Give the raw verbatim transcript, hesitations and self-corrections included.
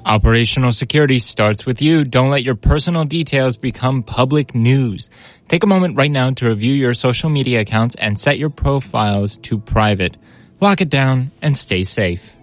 Operational security starts with you. Don't let your personal details become public news. Take a moment right now to review your social media accounts and set your profiles to private. Lock it down and stay safe.